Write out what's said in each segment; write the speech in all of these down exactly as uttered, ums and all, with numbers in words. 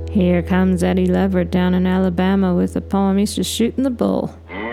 Here comes Eddie Leverett down in Alabama with a poem. He's just shooting the bull.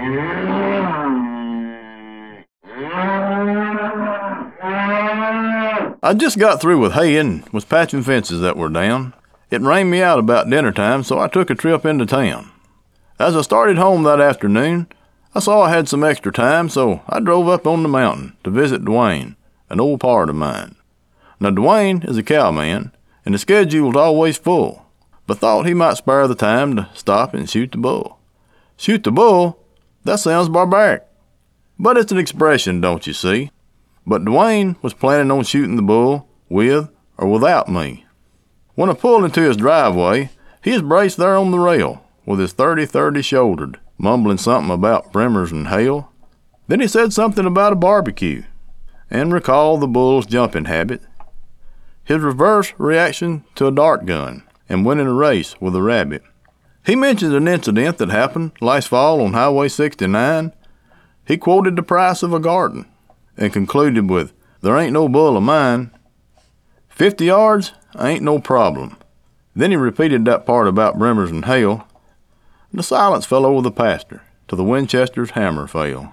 I just got through with hay and was patching fences that were down. It rained me out about dinner time, so I took a trip into town. As I started home that afternoon, I saw I had some extra time, so I drove up on the mountain to visit Dwayne, an old pard of mine. Now, Dwayne is a cowman, and the schedule's always full, but thought he might spare the time to stop and shoot the bull. Shoot the bull? That sounds barbaric. But it's an expression, don't you see? But Dwayne was planning on shooting the bull with or without me. When I pulled into his driveway, he was braced there on the rail with his thirty thirty shouldered, mumbling something about brimmers and hail. Then he said something about a barbecue and recalled the bull's jumping habit, his reverse reaction to a dart gun, and winning a race with a rabbit. He mentioned an incident that happened last fall on Highway sixty-nine. He quoted the price of a garden and concluded with, "There ain't no bull of mine. Fifty yards ain't no problem." Then he repeated that part about brimmers and hail. The silence fell over the pasture till the Winchester's hammer fell.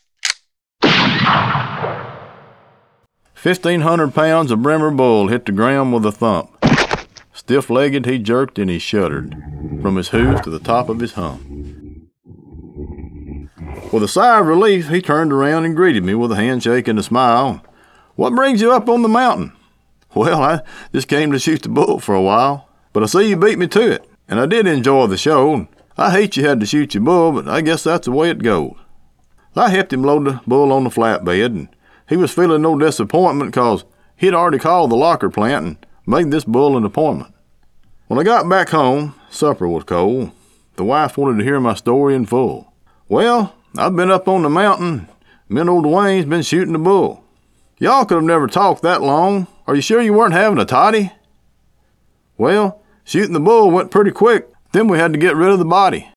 Fifteen hundred pounds of brimmer bull hit the ground with a thump. Stiff-legged he jerked and he shuddered from his hooves to the top of his hump. With a sigh of relief, he turned around and greeted me with a handshake and a smile. "What brings you up on the mountain?" "Well, I just came to shoot the bull for a while, but I see you beat me to it, and I did enjoy the show. I hate you had to shoot your bull, but I guess that's the way it goes." I helped him load the bull on the flatbed, and he was feeling no disappointment because he'd already called the locker plant and made this bull an appointment. When I got back home, supper was cold. The wife wanted to hear my story in full. "Well, I've been up on the mountain. Me and old Dwayne's been shooting the bull." "Y'all could have never talked that long. Are you sure you weren't having a toddy?" "Well, shooting the bull went pretty quick. Then we had to get rid of the body."